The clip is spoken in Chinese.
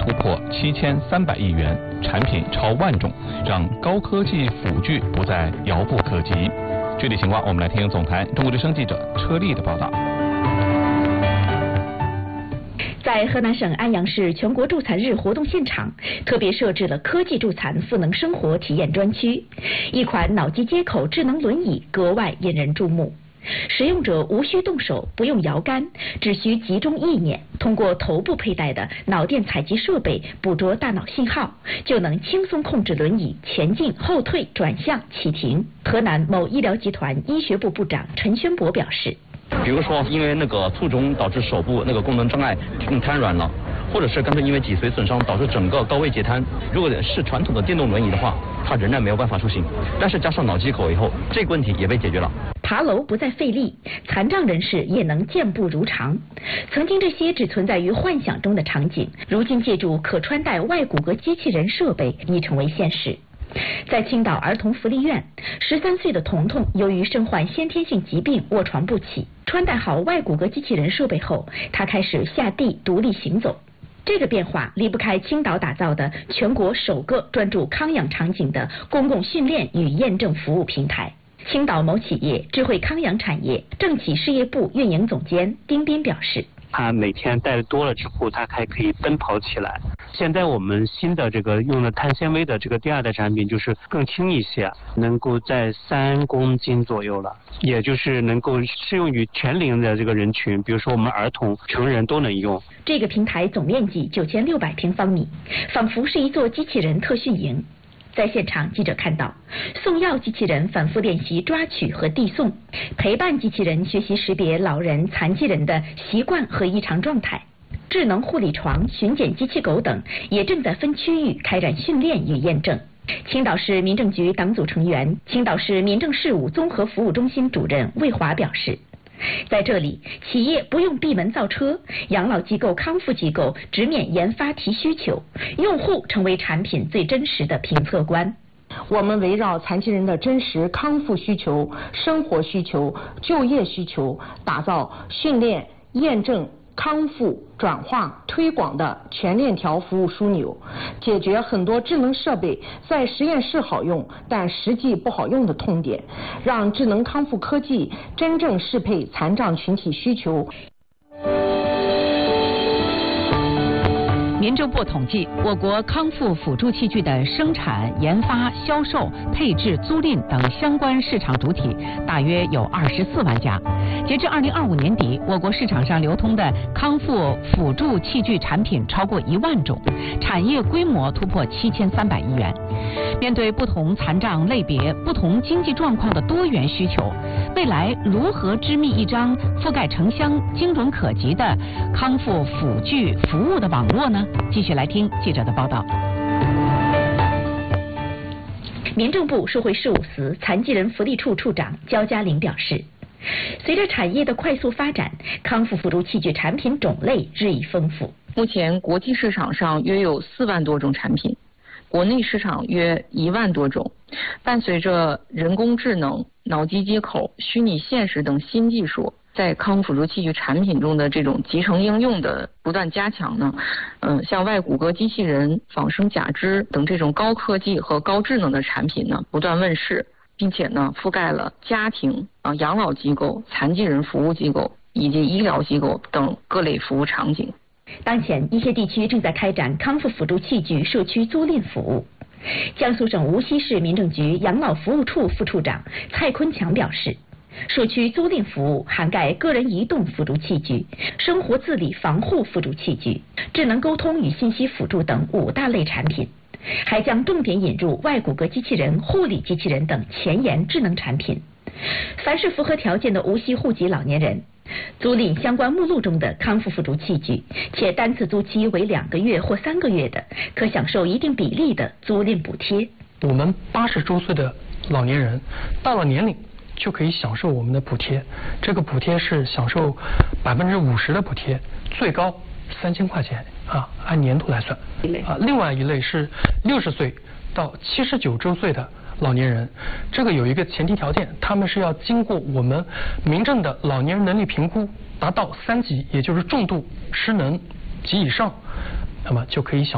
突破7300亿元，产品超万种，让高科技辅具不再遥不可及。具体情况，我们来听总台中国之声记者车丽的报道。 在河南省安阳市全国助残日活动现场，特别设置了科技助残赋能生活体验专区。一款脑机接口智能轮椅格外引人注目。使用者无需动手，不用摇杆，只需集中意念，通过头部佩戴的脑电采集设备捕捉大脑信号，就能轻松控制轮椅前进、后退、转向、启停。河南某医疗集团医学部部长陈宣博表示， 比如说因为卒中导致手部功能障碍瘫软了，或者是干脆因为脊髓损伤导致整个高位截瘫。如果是传统的电动轮椅的话，它仍然没有办法出行，但是加上脑机口以后，这个问题也被解决了。 爬楼不再费力，残障人士也能健步如常。曾经这些只存在于幻想中的场景，如今借助可穿戴外骨骼机器人设备已成为现实。在青岛儿童福利院，13岁的彤彤由于身患先天性疾病卧床不起，穿戴好外骨骼机器人设备后，他开始下地独立行走。这个变化离不开青岛打造的全国首个专注康养场景的公共训练与验证服务平台。青岛某企业智慧康养产业政企事业部运营总监丁斌表示， 他每天戴多了之后，他还可以奔跑起来。现在我们新的用了碳纤维的第二代产品，就是更轻一些，能够在3公斤左右了，也就是能够适用于全龄的人群，比如说我们儿童、成人都能用。 这个平台总面积9600平方米，仿佛是一座机器人特训营。在现场，记者看到送药机器人反复练习抓取和递送，陪伴机器人学习识别老人、残疾人的习惯和异常状态，智能护理床、巡检机器狗等也正在分区域开展训练与验证。青岛市民政局党组成员、青岛市民政事务综合服务中心主任魏华表示，在这里，企业不用闭门造车，养老机构、康复机构直面研发提需求，用户成为产品最真实的评测官。 我们围绕残疾人的真实康复需求、生活需求、就业需求，打造训练、验证、康复、转化、推广的全链条服务枢纽，解决很多智能设备在实验室好用，但实际不好用的痛点，让智能康复科技真正适配残障群体需求。 民政部统计，我国康复辅助器具的生产、研发、销售、配置、租赁等相关市场主体大约有24万家。截至2025年底，我国市场上流通的康复辅助器具产品超过1万种，产业规模突破7300亿元。面对不同残障类别、不同经济状况的多元需求，未来如何织密一张覆盖城乡、精准可及的康复辅具服务的网络呢？继续来听记者的报道。 民政部社会事务司残疾人福利处处长焦嘉玲表示，随着产业的快速发展，康复辅助器具产品种类日益丰富。 目前国际市场上约有4万多种产品，国内市场约1万多种。伴随着人工智能、脑机接口、虚拟现实等新技术在康复辅助器具产品中的这种集成应用的不断加强呢，像外骨骼机器人、仿生假肢等这种高科技和高智能的产品呢不断问世，并且呢覆盖了家庭、养老机构、残疾人服务机构以及医疗机构等各类服务场景。 当前，一些地区正在开展康复辅助器具社区租赁服务。江苏省无锡市民政局养老服务处副处长蔡坤强表示，社区租赁服务涵盖个人移动辅助器具、生活自理防护辅助器具、智能沟通与信息辅助等5大类产品，还将重点引入外骨骼机器人、护理机器人等前沿智能产品。凡是符合条件的无锡户籍老年人，租赁相关目录中的康复辅助器具，且单次租期为2个月或3个月的，可享受一定比例的租赁补贴。 我们80周岁的老年人到了年龄就可以享受我们的补贴，这个补贴是享受50%的补贴，最高3000块钱按年度来算。另外一类是60岁到79周岁的老年人，这个有一个前提条件，他们是要经过我们民政的老年人能力评估，达到3级，也就是重度失能及以上，那么就可以享